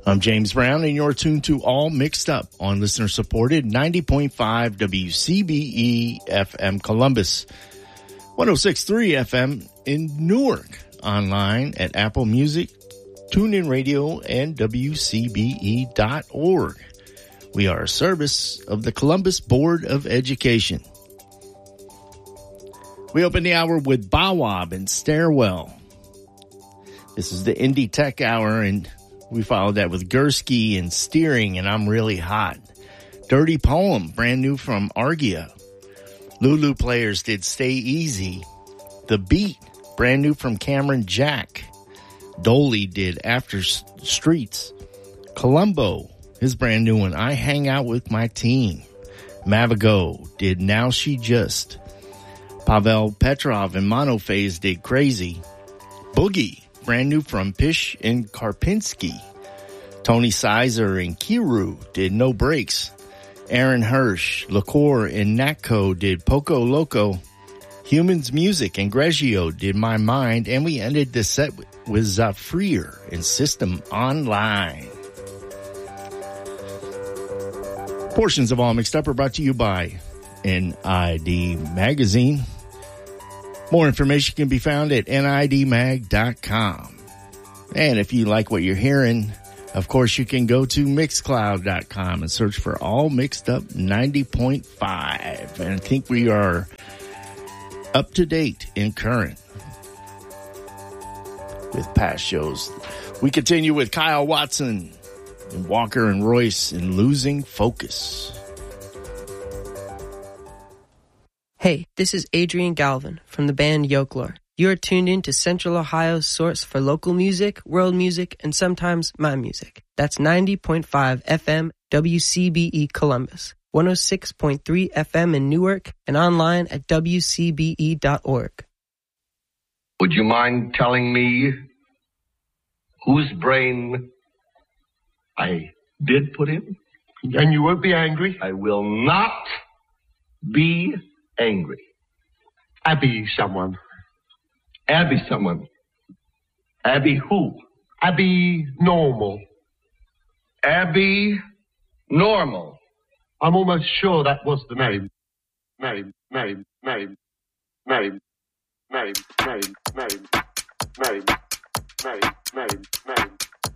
I'm James Brown, and you're tuned to All Mixed Up on listener-supported 90.5 WCBE FM Columbus, 106.3 FM in Newark, online at Apple Music, TuneIn Radio, and WCBE.org. We are a service of the Columbus Board of Education. We open the hour with Bawab and Stairwell. This is the Indie Tech Hour, and we followed that with Gursky and Steering and I'm Really Hot. Dirty Poem, brand new from Argia. Lulu Players did Stay Easy. The Beat, brand new from Cameron Jack. Dolly did After Streets. Columbo, his brand new one, I Hang Out With My Team. Mavago did Now She Just. Pavel Petrov and Monophase did Crazy. Boogie, brand new from Pish and Karpinski. Tony Sizer and Kiru did No Breaks. Aaron Hirsch, Liqueur, and Natco did Poco Loco. Humans Music and Greggio did My Mind. And we ended the set with Zafrir and System Online. Portions of All Mixed Up are brought to you by NID Magazine. More information can be found at nidmag.com. And if you like what you're hearing, of course, you can go to Mixcloud.com and search for All Mixed Up 90.5. And I think we are up to date and current with past shows. We continue with Kyle Watson and Walker and Royce in Losing Focus. Hey, this is Adrian Galvin from the band Yokelore. You're tuned in to Central Ohio's source for local music, world music, and sometimes my music. That's 90.5 FM WCBE Columbus, 106.3 FM in Newark, and online at WCBE.org. Would you mind telling me whose brain I did put in? And you won't be angry? I will not be angry. Abby someone. Abby someone. Abby who? Abby Normal. Abby Normal. I'm almost sure that was the name. Name.